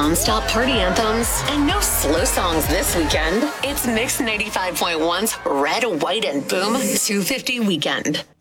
nonstop party anthems and no slow songs this weekend. It's Mix 95.1's Red, White, and Boom 250 Weekend.